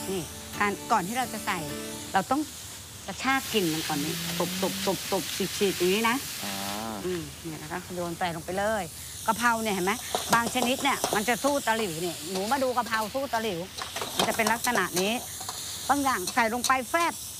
นี่ก่อนที่เราจะใส่เราต้องกระชากกลิ่นมันก่อนนี่ตบฉีดอย่างนี้นะเนี่ยนะคะโยนใส่ลงไปเลยกะเพราเนี่ยเห็นไหมบางชนิดเนี่ยมันจะสู้ตะหลิวเนี่ยหนูมาดูกะเพราสู้ตะหลิวมันจะเป็นลักษณะนี้บางอย่างใส่ลงไปแฟบ